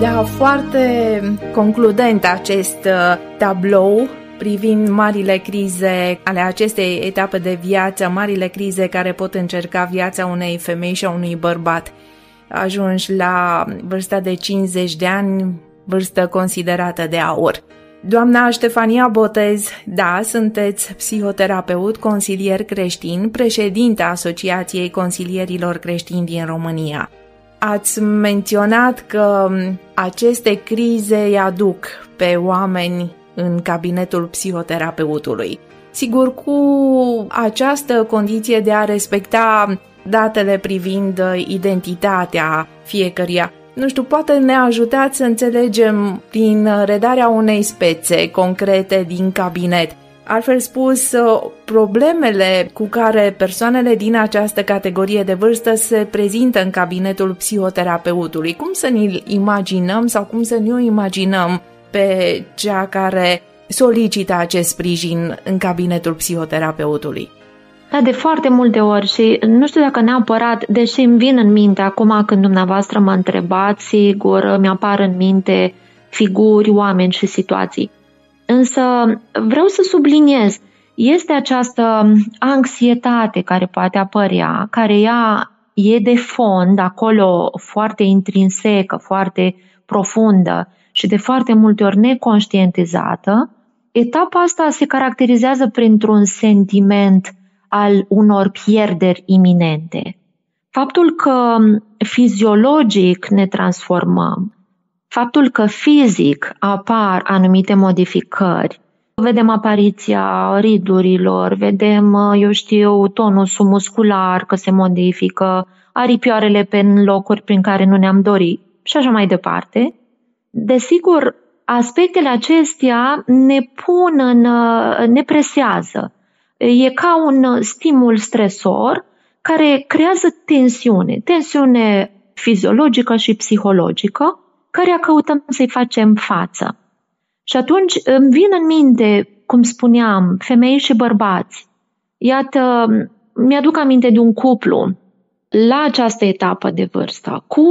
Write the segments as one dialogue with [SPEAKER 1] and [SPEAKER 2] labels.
[SPEAKER 1] Da, foarte concludent acest tablou privind marile crize ale acestei etape de viață, marile crize care pot încerca viața unei femei și a unui bărbat. Ajungi la vârsta de 50 de ani, vârstă considerată de aur. Doamna Ștefania Botez, da, sunteți psihoterapeut, consilier creștin, președinta Asociației Consilierilor Creștini din România. Ați menționat că aceste crize îi aduc pe oameni în cabinetul psihoterapeutului. Sigur, cu această condiție de a respecta datele privind identitatea fiecăruia. Nu știu, poate ne ajutați să înțelegem prin redarea unei spețe concrete din cabinet. Altfel spus, problemele cu care persoanele din această categorie de vârstă se prezintă în cabinetul psihoterapeutului. Cum să ne imaginăm sau cum să ne imaginăm pe cea care solicită acest sprijin în cabinetul psihoterapeutului?
[SPEAKER 2] Da, de foarte multe ori și nu știu dacă neapărat, deși îmi vin în minte acum când dumneavoastră mă întrebați, sigur, mi-apar în minte figuri, oameni și situații. Însă vreau să subliniez, este această anxietate care poate apărea, care ea e de fond, acolo foarte intrinsecă, foarte profundă și de foarte multe ori neconștientizată. Etapa asta se caracterizează printr-un sentiment al unor pierderi iminente. Faptul că fiziologic ne transformăm, faptul că fizic apar anumite modificări, vedem apariția ridurilor, vedem, tonusul muscular că se modifică, aripioarele pe locuri prin care nu ne-am dorit și așa mai departe. Desigur, aspectele acestea ne presează. E ca un stimul stresor care creează tensiune fiziologică și psihologică, care căutăm să-i facem față. Și atunci îmi vin în minte, cum spuneam, femei și bărbați. Iată, mi-aduc aminte de un cuplu la această etapă de vârstă, cu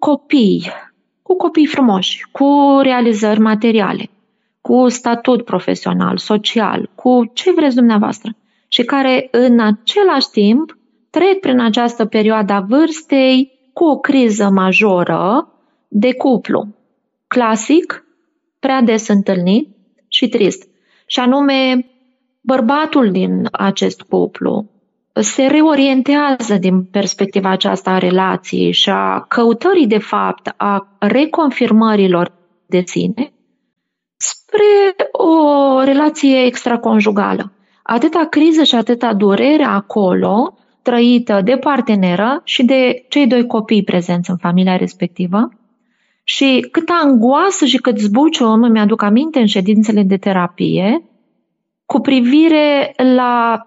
[SPEAKER 2] copii frumoși, cu realizări materiale, cu statut profesional, social, cu ce vreți dumneavoastră, și care în același timp trec prin această perioadă a vârstei cu o criză majoră de cuplu. Clasic, prea des întâlnit și trist. Și anume, bărbatul din acest cuplu se reorientează din perspectiva aceasta a relației și a căutării, de fapt, a reconfirmărilor de sine spre o relație extraconjugală. Atâta criză și atâta durere acolo, trăită de parteneră și de cei doi copii prezenți în familia respectivă, și cât angoasă și cât zbucium îmi aduc aminte în ședințele de terapie cu privire la,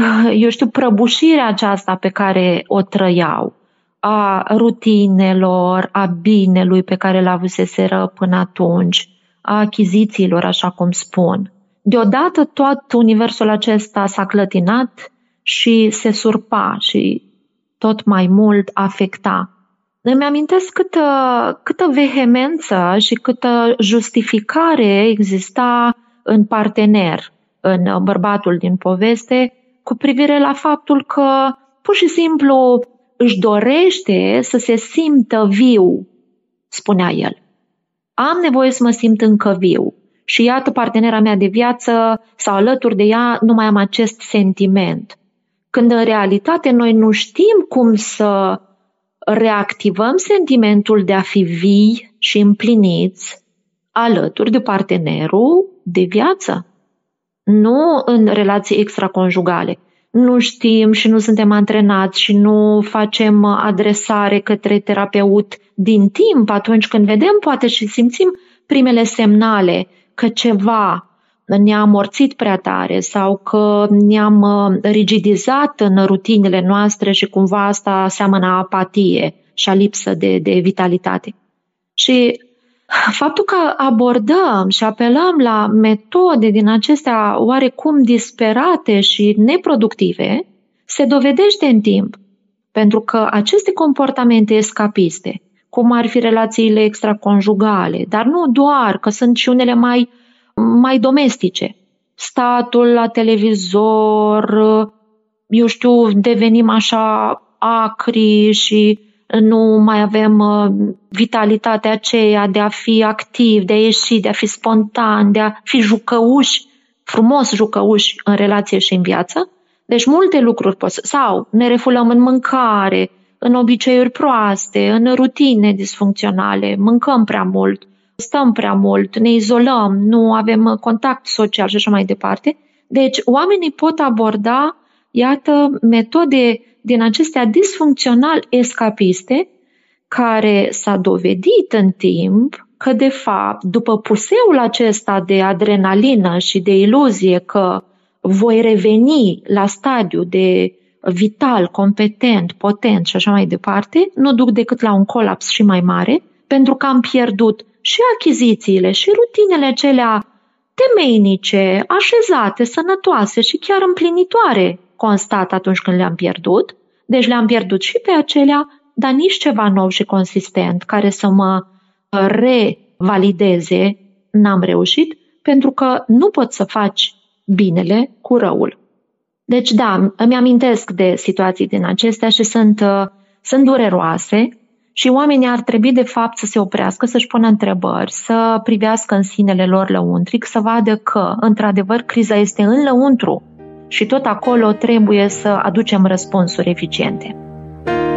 [SPEAKER 2] prăbușirea aceasta pe care o trăiau, a rutinelor, a binelui pe care l-avuseseră până atunci, a achizițiilor, așa cum spun. Deodată tot universul acesta s-a clătinat și se surpa și tot mai mult afecta. Îmi amintesc câtă vehemență și câtă justificare exista în partener, în bărbatul din poveste, cu privire la faptul că pur și simplu își dorește să se simtă viu, spunea el. Am nevoie să mă simt încă viu și iată, partenera mea de viață sau alături de ea nu mai am acest sentiment. Când în realitate noi nu știm cum să reactivăm sentimentul de a fi vii și împliniți alături de partenerul de viață, nu în relații extraconjugale. Nu știm și nu suntem antrenați și nu facem adresare către terapeut din timp atunci când vedem, poate și simțim primele semnale că ceva ne-a amorțit prea tare sau că ne-am rigidizat în rutinele noastre și cumva asta seamănă apatie și a lipsă de vitalitate. Și faptul că abordăm și apelăm la metode din acestea oarecum disperate și neproductive se dovedește în timp, pentru că aceste comportamente escapiste, cum ar fi relațiile extraconjugale, dar nu doar, că sunt și unele mai domestice. Statul la televizor, eu știu, devenim așa acri și nu mai avem vitalitatea aceea de a fi activ, de a ieși, de a fi spontan, de a fi jucăuși, frumos jucăuși în relație și în viață. Deci multe lucruri sau ne refulăm în mâncare, în obiceiuri proaste, în rutine disfuncționale, mâncăm prea mult, stăm prea mult, ne izolăm, nu avem contact social și așa mai departe. Deci oamenii pot aborda, iată, metode din acestea disfuncțional-escapiste, care s-a dovedit în timp că, de fapt, după puseul acesta de adrenalină și de iluzie că voi reveni la stadiu de vital, competent, potent și așa mai departe, nu duc decât la un colaps și mai mare, pentru că am pierdut și achizițiile și rutinele celea temeinice, așezate, sănătoase și chiar împlinitoare, constat atunci când le-am pierdut. Deci le-am pierdut și pe acelea, dar nici ceva nou și consistent care să mă revalideze n-am reușit, pentru că nu poți să faci binele cu răul. Deci da, îmi amintesc de situații din acestea și sunt dureroase și oamenii ar trebui de fapt să se oprească, să-și pună întrebări, să privească în sinele lor lăuntric, să vadă că, într-adevăr, criza este în lăuntru și tot acolo trebuie să aducem răspunsuri eficiente.